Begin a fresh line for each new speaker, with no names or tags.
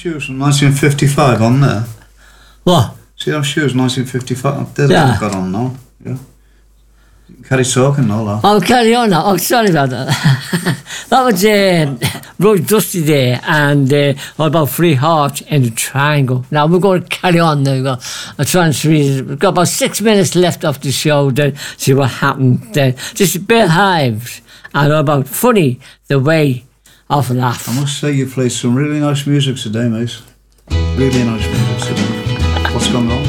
shoes from 1955 on there?
What?
See those shoes, 1955? They've
Yeah.
got on now. Yeah. You can carry talking and all that.
Oh, carry on now. Oh, sorry about that. That was Roy Dusty Day and all about Free Heart and the Triangle. Now we're going to carry on now. We've got about 6 minutes left of the show to see what happened. This is Bill Hives and all about Funny the Way of Laugh.
I must say you played some really nice music today, mate. Really nice music today. What's going on?